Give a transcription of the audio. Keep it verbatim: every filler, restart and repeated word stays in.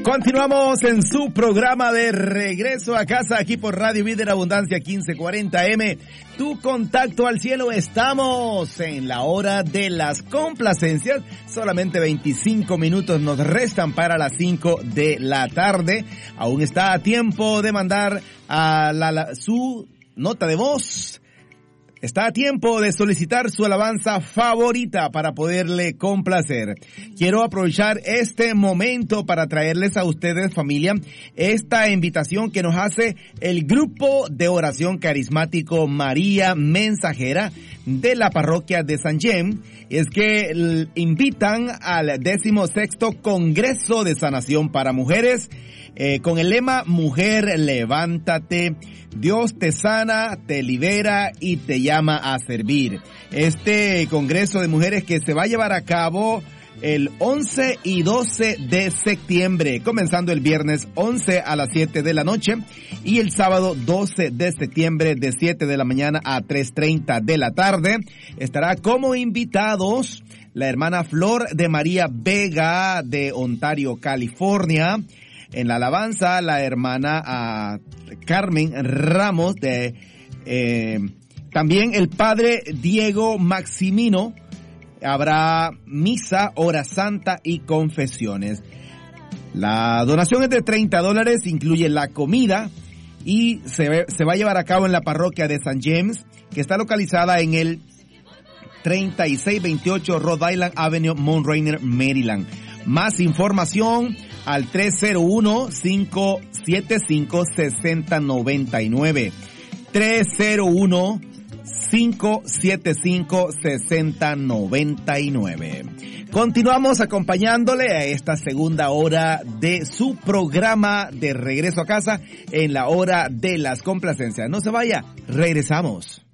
Continuamos en su programa de regreso a casa aquí por Radio Vida en Abundancia quince cuarenta eme. Tu contacto al cielo. Estamos en la hora de las complacencias. Solamente veinticinco minutos nos restan para las cinco de la tarde. Aún está a tiempo de mandar a la, la, su nota de voz. Está a tiempo de solicitar su alabanza favorita para poderle complacer. Quiero aprovechar este momento para traerles a ustedes, familia, esta invitación que nos hace el grupo de oración carismático María Mensajera de la parroquia de San James. Es que invitan al decimosexto Congreso de Sanación para Mujeres, eh, con el lema Mujer, levántate. Dios te sana, te libera y te llama a servir. Este Congreso de Mujeres que se va a llevar a cabo el once y doce de septiembre, comenzando el viernes once a las siete de la noche y el sábado doce de septiembre de siete de la mañana a tres treinta de la tarde. Estará como invitados la hermana Flor de María Vega de Ontario, California. En la alabanza, la hermana uh, Carmen Ramos de eh, también el padre Diego Maximino. Habrá misa, hora santa y confesiones. La donación es de treinta dólares, incluye la comida y se, se va a llevar a cabo en la parroquia de San James, que está localizada en el treinta y seis veintiocho Rhode Island Avenue, Mount Rainier, Maryland. Más información al tres cero uno, cinco siete cinco, seis cero nueve nueve. tres cero uno, cinco siete cinco, seis cero nueve nueve. Continuamos acompañándole a esta segunda hora de su programa de regreso a casa en la hora de las complacencias. No se vaya, regresamos.